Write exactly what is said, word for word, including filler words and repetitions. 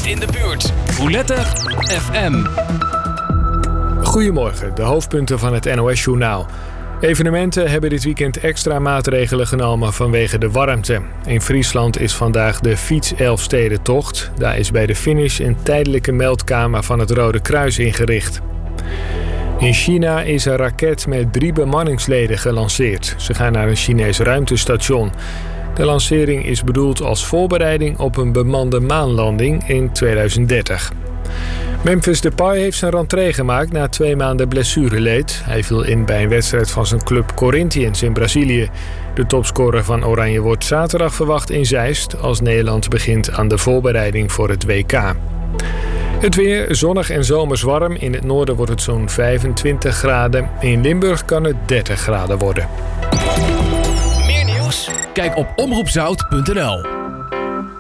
in de buurt. Roulette F M. Goedemorgen, de hoofdpunten van het N O S-journaal. Evenementen hebben dit weekend extra maatregelen genomen vanwege de warmte. In Friesland is vandaag de Fiets-Elfstedentocht. Daar is bij de finish een tijdelijke meldkamer van het Rode Kruis ingericht. In China is een raket met drie bemanningsleden gelanceerd. Ze gaan naar een Chinees ruimtestation. De lancering is bedoeld als voorbereiding op een bemande maanlanding in tweeduizend dertig. Memphis Depay heeft zijn rentree gemaakt na twee maanden blessureleed. Hij viel in bij een wedstrijd van zijn club Corinthians in Brazilië. De topscorer van Oranje wordt zaterdag verwacht in Zeist als Nederland begint aan de voorbereiding voor het W K. Het weer zonnig en zomers warm. In het noorden wordt het zo'n vijfentwintig graden. In Limburg kan het dertig graden worden. Meer nieuws? Kijk op omroep zout punt n l.